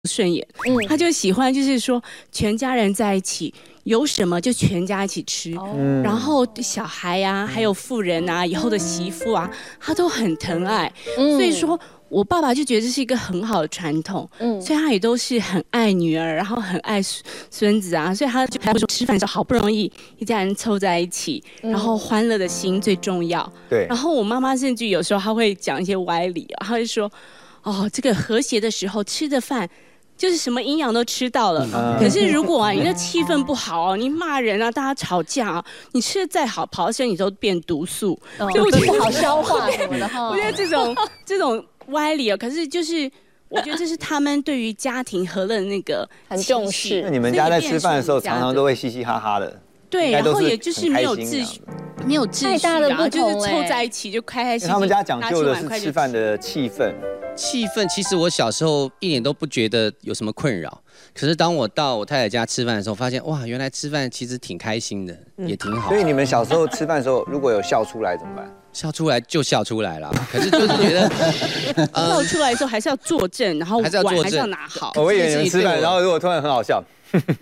顺眼，他就喜欢就是说全家人在一起，有什么就全家一起吃，然后小孩啊，还有妇人啊，以后的媳妇啊，他都很疼爱，所以说。我爸爸就觉得这是一个很好的传统，所以他也都是很爱女儿，然后很爱孙子啊，所以他就说吃饭的时候好不容易一家人凑在一起，然后欢乐的心最重要。 对。 然后我妈妈甚至有时候她会讲一些歪理，她会说，哦，这个和谐的时候吃的饭。就是什么营养都吃到了，可是如果啊，你的气氛不好，你骂人啊，大家吵架啊，你吃的再好，跑到身体都变毒素， 就不好消化什么的哈。 我觉得这种歪理啊，可是就是我觉得这是他们对于家庭和乐的那个很重视。 那你们家在吃饭的时候，常常都会嘻嘻哈哈的。 对，然后也就是没有秩序，就是凑在一起就开开心心。 他们家讲究的是吃饭的气氛。 气氛其实我小时候一点都不觉得有什么困扰，可是当我到我太太家吃饭的时候，发现哇，原来吃饭其实挺开心的，也挺好。 所以你们小时候吃饭的时候，如果有笑出来怎么办？ 笑出来就笑出来了，可是就是觉得笑出来的时候还是要坐正，然后碗还是要拿好。 我以为你们吃饭，然后如果突然很好笑。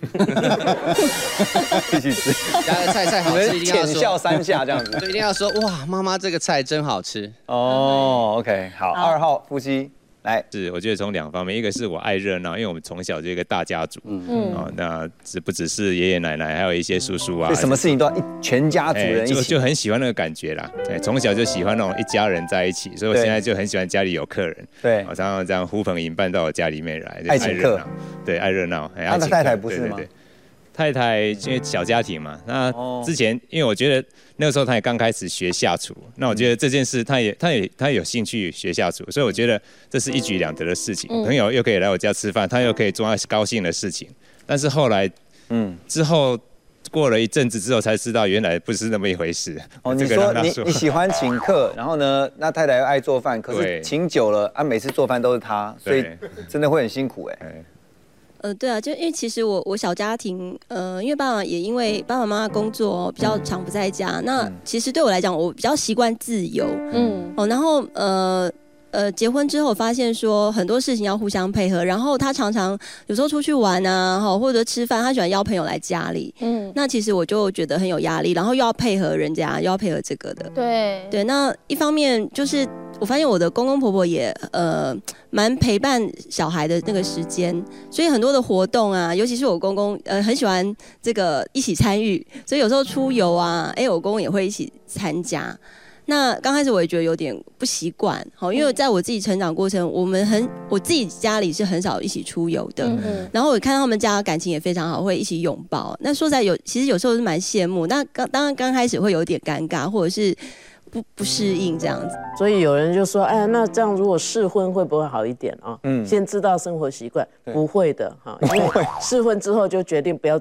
继续吃， 菜好吃，一定要浅笑3下这样子， 就一定要说哇，妈妈这个菜真好吃哦。OK， 好，2号夫妻来， 是我觉得从2方面，一个是我爱热闹，因为我们从小就一个大家族，那不只是爷爷奶奶，还有一些叔叔啊， 什么事情都要全家族人一起， 就很喜欢那个感觉啦。对，从小就喜欢那种一家人在一起，所以我现在就很喜欢家里有客人， 对， 常常这样呼朋引伴到我家里面来， 爱请客， 对，爱热闹。 他的太太不是吗？ 太太因为小家庭嘛，那之前因为我觉得那个时候他也刚开始学下厨，那我觉得这件事他有兴趣学下厨，所以我觉得这是一举两得的事情。朋友又可以来我家吃饭，他又可以做他高兴的事情。但是后来，之后过了一阵子之后才知道，原来不是那么一回事。 哦，你说你喜欢请客，然后呢，那太太又爱做饭，可是请久了啊，每次做饭都是他，所以真的会很辛苦哎。 对啊，就因为其实我小家庭，因为因为爸爸妈妈工作比较常不在家，那其实对我来讲，我比较习惯自由，然后结婚之后发现说很多事情要互相配合，然后他常常有时候出去玩啊，或者吃饭，他喜欢邀朋友来家里，那其实我就觉得很有压力，然后又要配合人家，又要配合这个的，对，那一方面就是我发现我的公公婆婆也蛮陪伴小孩的那个时间，所以很多的活动啊，尤其是我公公很喜欢这个一起参与，所以有时候出游啊，我公公也会一起参加。那刚开始我也觉得有点不习惯，因为在我自己成长过程，我自己家里是很少一起出游的，然后我看到他们家感情也非常好，会一起拥抱。那说实在其实有时候是蛮羡慕，那当然刚开始会有点尴尬，或者是不适应这样子。 所以有人就说，哎，那这样如果试婚会不会好一点啊？先知道生活习惯，不会的哈，因为试婚之后就决定不要